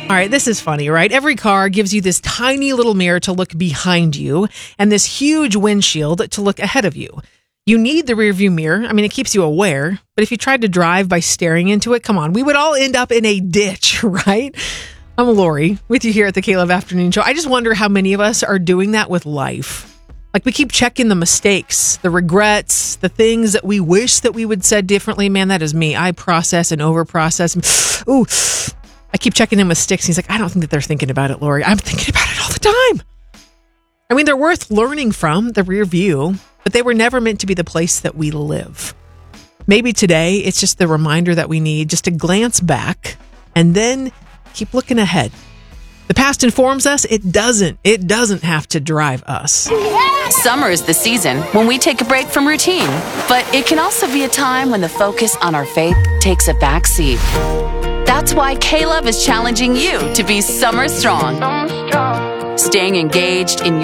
All right, this is funny, right? Every car gives you this tiny little mirror to look behind you and this huge windshield to look ahead of you. You need the rearview mirror. I mean, it keeps you aware, but if you tried to drive by staring into it, come on, we would all end up in a ditch, right? I'm Lori with you here at the Caleb Afternoon Show. I just wonder how many of us are doing that with life. Like, we keep checking the mistakes, the regrets, the things that we wish that we would said differently. Man, that is me. I process and overprocess. Ooh, I keep checking in with Sticks. He's like, I don't think that they're thinking about it, Lori. I'm thinking about it all the time. I mean, they're worth learning from, the rear view, but they were never meant to be the place that we live. Maybe today it's just the reminder that we need just to glance back and then keep looking ahead. The past informs us. It doesn't have to drive us. Summer is the season when we take a break from routine, but it can also be a time when the focus on our faith takes a back seat. That's why Caleb is challenging you to be summer strong. Staying engaged in